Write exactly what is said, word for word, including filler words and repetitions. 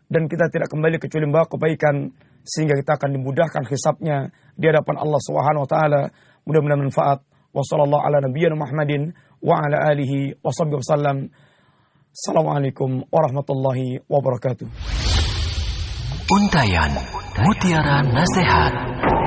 dan kita tidak kembali kecuali membawa kebaikan, sehingga kita akan dimudahkan hisabnya di hadapan Allah Subhanahu wa taala. Mudah-mudahan manfaat. Wassallallahu ala nabiyyina Muhammadin wa ala alihi washabbihi wasallam. Assalamualaikum warahmatullahi wabarakatuh. Untayan Mutiara Nasihat.